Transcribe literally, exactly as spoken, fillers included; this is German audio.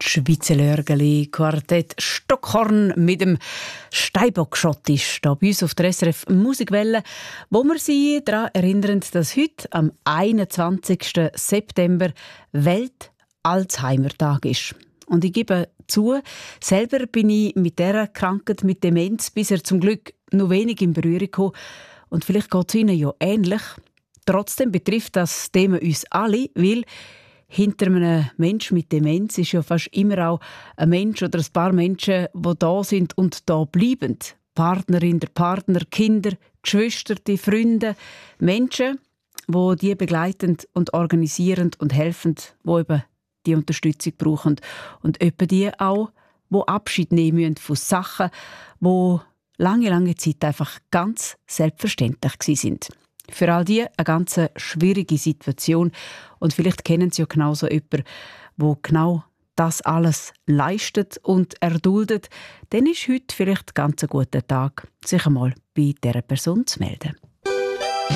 Schweizer Lörgeli, Quartett Stockhorn mit dem Steinbock-Schottisch hier bei uns auf der S R F Musikwelle, wo wir Sie daran erinnern, dass heute am einundzwanzigsten September Welt-Alzheimer-Tag ist. Und ich gebe zu, selber bin ich mit dieser Krankheit, mit Demenz, bisher zum Glück noch wenig in Berührung gekommen. Und vielleicht geht es Ihnen ja ähnlich. Trotzdem betrifft das Thema uns alle, weil hinter einem Menschen mit Demenz ist ja fast immer auch ein Mensch oder ein paar Menschen, die da sind und da bleiben. Partnerin, der Partner, Kinder, Geschwister, die Freunde, Menschen, die die begleiten und organisieren und helfen, die eben die Unterstützung brauchen. Und etwa die auch, die Abschied nehmen müssen von Sachen, die lange, lange Zeit einfach ganz selbstverständlich sind. Für all die eine ganz schwierige Situation. Und vielleicht kennen Sie ja genauso jemanden, der genau das alles leistet und erduldet. Dann ist heute vielleicht ganz ein guter Tag, sich einmal bei dieser Person zu melden.